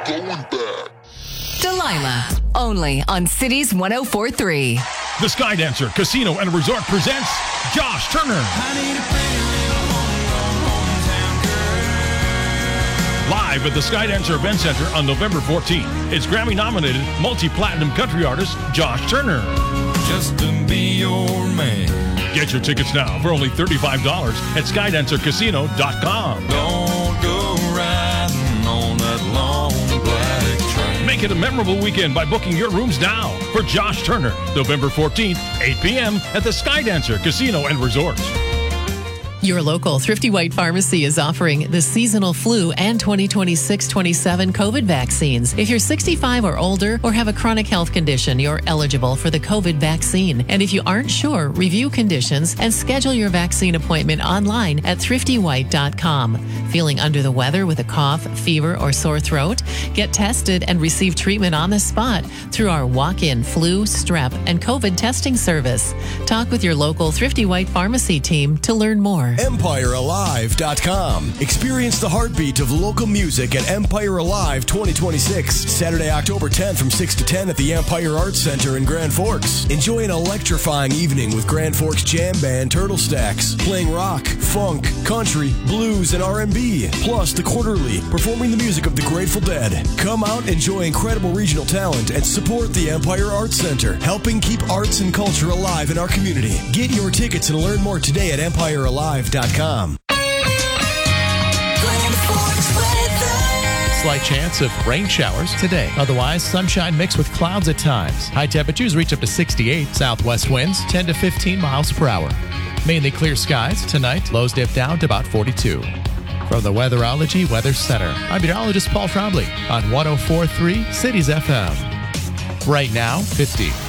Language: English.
Delilah, only on Cities 104.3. The Skydancer Casino and Resort presents Josh Turner. Live at the Skydancer Event Center on November 14th. It's Grammy-nominated multi-platinum country artist Josh Turner. Just to be your man. Get your tickets now for only $35 at SkydancerCasino.com. Don't go riding on that long black train. Make it a memorable weekend by booking your rooms now for Josh Turner, November 14th, 8 p.m. at the Skydancer Casino and Resort. Your local Thrifty White Pharmacy is offering the seasonal flu and 2026-27 COVID vaccines. If you're 65 or older or have a chronic health condition, you're eligible for the COVID vaccine. And if you aren't sure, review conditions and schedule your vaccine appointment online at thriftywhite.com. Feeling under the weather with a cough, fever, or sore throat? Get tested and receive treatment on the spot through our walk-in flu, strep, and COVID testing service. Talk with your local Thrifty White Pharmacy team to learn more. EmpireAlive.com. Experience the heartbeat of local music at Empire Alive 2026. Saturday, October 10th from 6 to 10 at the Empire Arts Center in Grand Forks. Enjoy an electrifying evening with Grand Forks Jam Band Turtle Stacks, playing rock, funk, country, blues, and R&B. Plus, The Quarterly, performing the music of the Grateful Dead. Come out, enjoy incredible regional talent, and support the Empire Arts Center, helping keep arts and culture alive in our community. Get your tickets and learn more today at EmpireAlive.com. Slight chance of rain showers today. Otherwise, sunshine mixed with clouds at times. High temperatures reach up to 68. Southwest winds 10 to 15 miles per hour. Mainly clear skies tonight. Lows dip down to about 42. From the Weatherology Weather Center, I'm meteorologist Paul Trombley on 104.3 Cities FM. Right now, 50.